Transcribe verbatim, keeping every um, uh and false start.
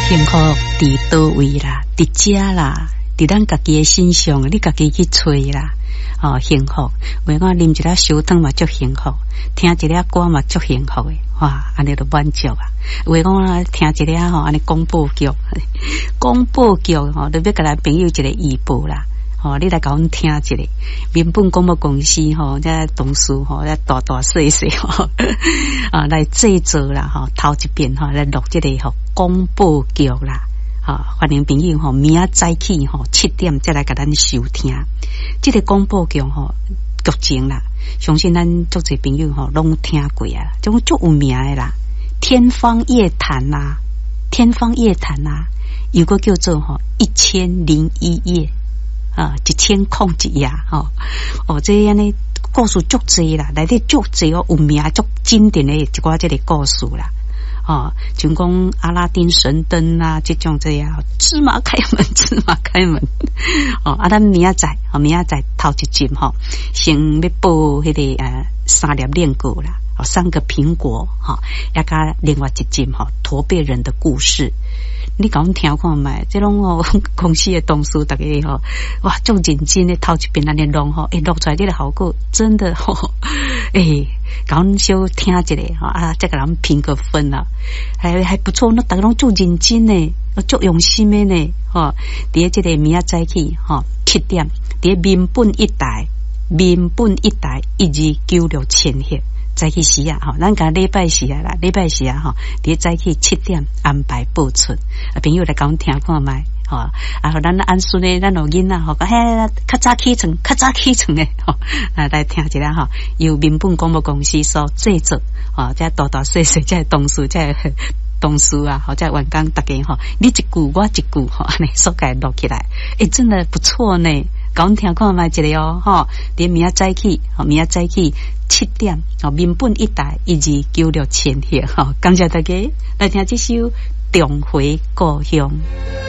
幸福伫倒位啦，伫遮啦，伫咱家己的身上，你家己去找啦。哦，幸福，为我啉一粒烧汤嘛足幸福，听一粒歌嘛足幸福的，哇，安尼就满足啊。为我听一粒吼，安尼广播剧，广播剧吼，特别甲咱朋友一个预报啦。哦，你来甲阮听一下，原本广播公司吼，这同事吼，这大大细细吼，啊来制作啦吼，头一遍吼来录这个吼广播剧啦，啊欢迎朋友吼，明仔早起吼七点再来甲咱收听，这个广播剧吼剧情啦，相信咱足侪朋友吼拢听过啊，种足有名的啦，天方夜谭啦，天方夜谭啦，有个叫做吼一千零一夜。啊，一千空一夜吼，哦，这样呢故事足济啦，内底足济哦，有名足经典的一寡这个故事啦，哦，像讲阿拉丁神灯啊，这种这样芝麻开门，芝麻开门，哦，啊，咱明仔载，哦，明仔载头一集吼，先要报迄个呃三粒炼果啦，哦，三个苹果哈，也加另外一集吼，驼背人的故事。你甲阮听看卖，这种哦公司的同事大家吼，哇，足认真的头一遍安尼弄吼，诶，录出来这个效果真的吼，诶，甲阮小听一下吼啊，再甲人评个分啦，还还不错，那大家拢足认真的，足用心的呢，吼，伫这个明仔早起吼七点，伫民本一台，民本一台一二九六千赫。早起时啊，吼，咱讲礼拜时啊啦，礼拜时啊，吼，伫早起七点安排播出，啊，朋友来讲听看卖，吼，啊，互咱按顺呢，咱老囡仔吼，讲嘿，较早起床，较早起床诶，吼，啊，来听一下吼，由民本广播公司所制作，吼，这大大细细这同事，这同事啊，或者员工大家吼，你一句我一句吼，安尼所改录起来，诶，真的不错呢。讲听看卖一个哦，吼，伫明仔早起，吼，明仔早起七点，吼，民本一台一二九六千赫，吼，感谢大家来听这首《重回故乡》。